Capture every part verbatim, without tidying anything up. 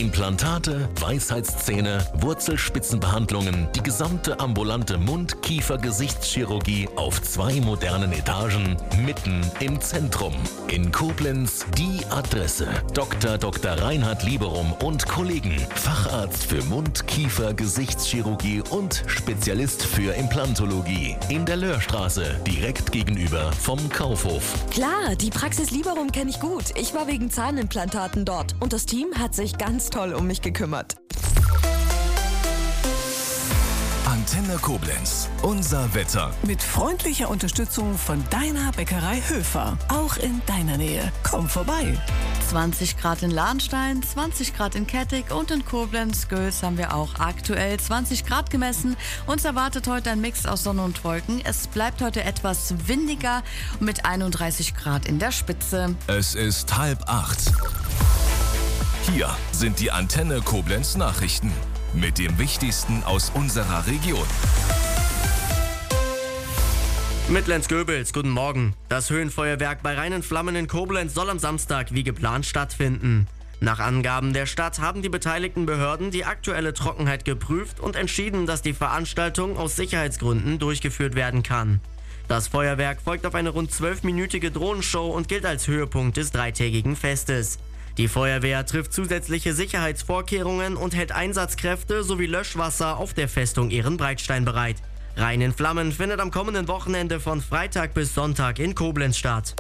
Implantate, Weisheitszähne, Wurzelspitzenbehandlungen, die gesamte ambulante Mund-, Kiefer-, Gesichtschirurgie auf zwei modernen Etagen, mitten im Zentrum. In Koblenz die Adresse. Doktor Doktor Reinhard Lieberum und Kollegen. Facharzt für Mund-, Kiefer-, Gesichtschirurgie und Spezialist für Implantologie. In der Löhrstraße, direkt gegenüber vom Kaufhof. Klar, die Praxis Lieberum kenne ich gut. Ich war wegen Zahnimplantaten dort und das Team hat sich ganz toll um mich gekümmert. Antenne Koblenz. Unser Wetter. Mit freundlicher Unterstützung von deiner Bäckerei Höfer. Auch in deiner Nähe. Komm vorbei. zwanzig Grad in Lahnstein, zwanzig Grad in Kettig und in Koblenz-Göls haben wir auch aktuell zwanzig Grad gemessen. Uns erwartet heute ein Mix aus Sonne und Wolken. Es bleibt heute etwas windiger mit einunddreißig Grad in der Spitze. Es ist halb acht. Hier sind die Antenne Koblenz Nachrichten mit dem Wichtigsten aus unserer Region. Mittlens-Göbels, guten Morgen. Das Höhenfeuerwerk bei reinen Flammen in Koblenz soll am Samstag wie geplant stattfinden. Nach Angaben der Stadt haben die beteiligten Behörden die aktuelle Trockenheit geprüft und entschieden, dass die Veranstaltung aus Sicherheitsgründen durchgeführt werden kann. Das Feuerwerk folgt auf eine rund zwölfminütige Drohnenshow und gilt als Höhepunkt des dreitägigen Festes. Die Feuerwehr trifft zusätzliche Sicherheitsvorkehrungen und hält Einsatzkräfte sowie Löschwasser auf der Festung Ehrenbreitstein bereit. Rein in Flammen findet am kommenden Wochenende von Freitag bis Sonntag in Koblenz statt.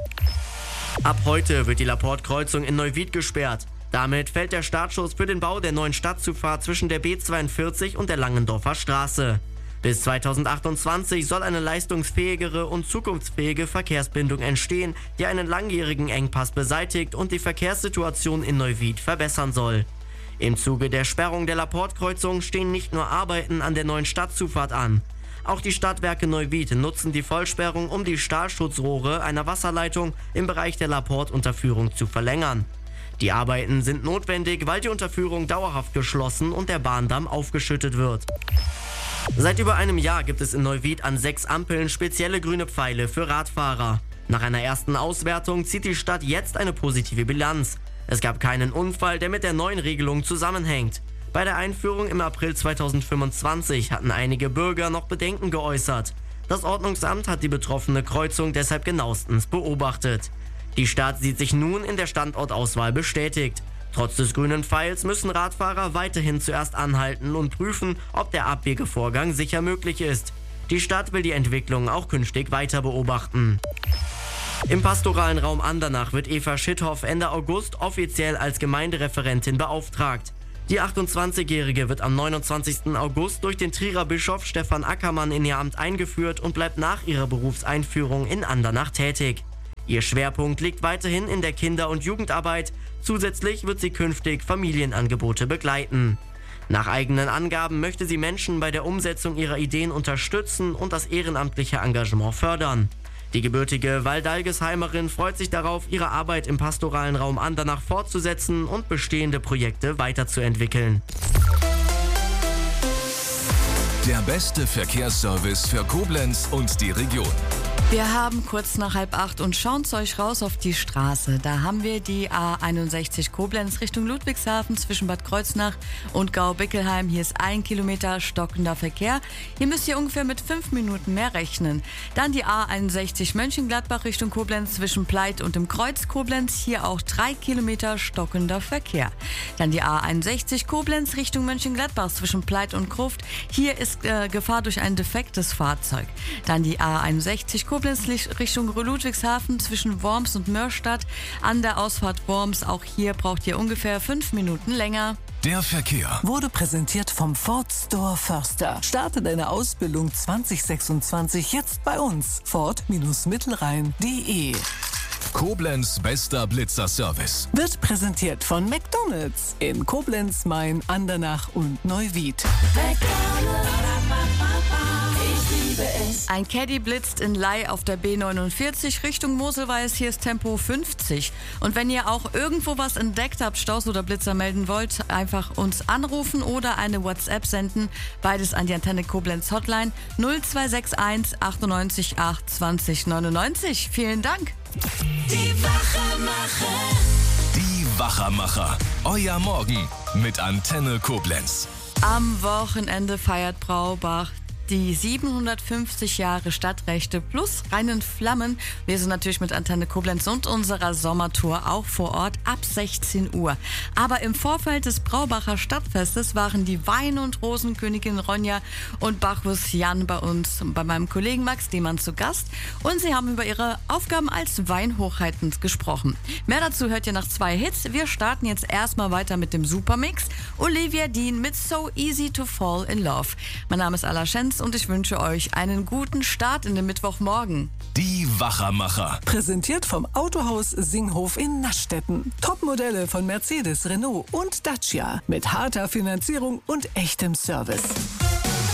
Ab heute wird die Laporte-Kreuzung in Neuwied gesperrt. Damit fällt der Startschuss für den Bau der neuen Stadtzufahrt zwischen der B zweiundvierzig und der Langendorfer Straße. Bis zweitausendachtundzwanzig soll eine leistungsfähigere und zukunftsfähige Verkehrsbindung entstehen, die einen langjährigen Engpass beseitigt und die Verkehrssituation in Neuwied verbessern soll. Im Zuge der Sperrung der Laporte-Kreuzung stehen nicht nur Arbeiten an der neuen Stadtzufahrt an. Auch die Stadtwerke Neuwied nutzen die Vollsperrung, um die Stahlschutzrohre einer Wasserleitung im Bereich der Laporte-Unterführung zu verlängern. Die Arbeiten sind notwendig, weil die Unterführung dauerhaft geschlossen und der Bahndamm aufgeschüttet wird. Seit über einem Jahr gibt es in Neuwied an sechs Ampeln spezielle grüne Pfeile für Radfahrer. Nach einer ersten Auswertung zieht die Stadt jetzt eine positive Bilanz. Es gab keinen Unfall, der mit der neuen Regelung zusammenhängt. Bei der Einführung im April zweitausendfünfundzwanzig hatten einige Bürger noch Bedenken geäußert. Das Ordnungsamt hat die betroffene Kreuzung deshalb genauestens beobachtet. Die Stadt sieht sich nun in der Standortauswahl bestätigt. Trotz des grünen Pfeils müssen Radfahrer weiterhin zuerst anhalten und prüfen, ob der Abbiegevorgang sicher möglich ist. Die Stadt will die Entwicklung auch künftig weiter beobachten. Im pastoralen Raum Andernach wird Eva Schitthoff Ende August offiziell als Gemeindereferentin beauftragt. Die achtundzwanzigjährige wird am neunundzwanzigsten August durch den Trierer Bischof Stefan Ackermann in ihr Amt eingeführt und bleibt nach ihrer Berufseinführung in Andernach tätig. Ihr Schwerpunkt liegt weiterhin in der Kinder- und Jugendarbeit. Zusätzlich wird sie künftig Familienangebote begleiten. Nach eigenen Angaben möchte sie Menschen bei der Umsetzung ihrer Ideen unterstützen und das ehrenamtliche Engagement fördern. Die gebürtige Waldalgesheimerin freut sich darauf, ihre Arbeit im pastoralen Raum Andernach fortzusetzen und bestehende Projekte weiterzuentwickeln. Der beste Verkehrsservice für Koblenz und die Region. Wir haben kurz nach halb acht und schauen zu euch raus auf die Straße. Da haben wir die A einundsechzig Koblenz Richtung Ludwigshafen zwischen Bad Kreuznach und Gau-Bickelheim. Hier ist ein Kilometer stockender Verkehr. Hier müsst ihr ungefähr mit fünf Minuten mehr rechnen. Dann die A einundsechzig Mönchengladbach Richtung Koblenz zwischen Pleit und dem Kreuz Koblenz. Hier auch drei Kilometer stockender Verkehr. Dann die A einundsechzig Koblenz Richtung Mönchengladbach zwischen Pleit und Gruft. Hier ist äh, Gefahr durch ein defektes Fahrzeug. Dann die A einundsechzig Koblenz Richtung Ludwigshafen zwischen Worms und Mörstadt an der Ausfahrt Worms. Auch hier braucht ihr ungefähr fünf Minuten länger. Der Verkehr Wurde präsentiert vom Ford Store Förster. Starte deine Ausbildung zwanzig sechsundzwanzig jetzt bei uns. Ford Mittelrhein punkt de. Koblenz bester Blitzer-Service. Wird präsentiert von McDonald's in Koblenz, Main, Andernach und Neuwied. Ein Caddy blitzt in Ley auf der B neunundvierzig Richtung Moselweiß. Hier ist Tempo fünfzig. Und wenn ihr auch irgendwo was entdeckt habt, Staus oder Blitzer melden wollt, einfach uns anrufen oder eine WhatsApp senden. Beides an die Antenne Koblenz Hotline null zwei sechs eins achtundneunzig acht zwanzig neunundneunzig. Vielen Dank. Die Wachermacher. Die Wachermacher. Euer Morgen mit Antenne Koblenz. Am Wochenende feiert Braubach die siebenhundertfünfzig Jahre Stadtrechte plus Reinen Flammen. Wir sind natürlich mit Antenne Koblenz und unserer Sommertour auch vor Ort ab sechzehn Uhr. Aber im Vorfeld des Braubacher Stadtfestes waren die Wein- und Rosenkönigin Ronja und Bacchus Jan bei uns, bei meinem Kollegen Max Demann zu Gast. Und sie haben über ihre Aufgaben als Weinhochheiten gesprochen. Mehr dazu hört ihr nach zwei Hits. Wir starten jetzt erstmal weiter mit dem Supermix. Olivia Dean mit So Easy to Fall in Love. Mein Name ist Ala Schenz und ich wünsche euch einen guten Start in den Mittwochmorgen. Die Wachermacher. Präsentiert vom Autohaus Singhof in Naschdetten. Topmodelle von Mercedes, Renault und Dacia. Mit harter Finanzierung und echtem Service.